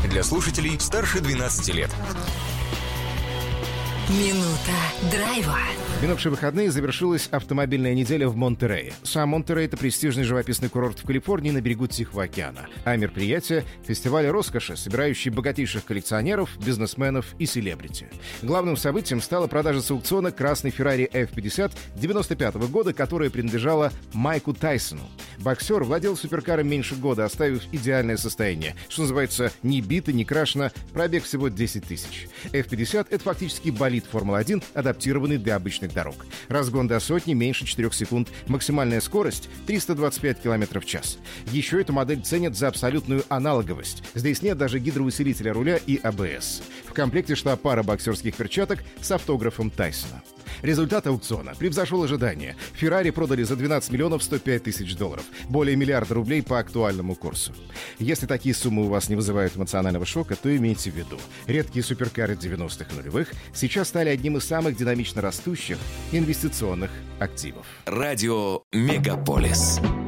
Для слушателей старше 12 лет. Минута драйва. В минувшие выходные завершилась автомобильная неделя в Монтерее. Сам Монтерей — это престижный живописный курорт в Калифорнии на берегу Тихого океана. А мероприятие — фестиваль роскоши, собирающий богатейших коллекционеров, бизнесменов и селебрити. Главным событием стала продажа с аукциона красной Ferrari F50 95 года, которая принадлежала Майку Тайсону. Боксер владел суперкаром меньше года, оставив идеальное состояние. Что называется, не бито, не крашено, пробег всего 10 тысяч. F50 — это фактически болид Формулы-1, адаптированный для обычных дорог. Разгон до сотни меньше 4 секунд, максимальная скорость — 325 км в час. Еще эту модель ценят за абсолютную аналоговость. Здесь нет даже гидроусилителя руля и АБС. В комплекте шла пара боксерских перчаток с автографом Тайсона. Результат аукциона превзошел ожидания. Феррари продали за 12 миллионов 105 тысяч долларов. Более миллиарда рублей по актуальному курсу. Если такие суммы у вас не вызывают эмоционального шока, то имейте в виду. Редкие суперкары 90-х и нулевых сейчас стали одним из самых динамично растущих инвестиционных активов. Радио «Мегаполис».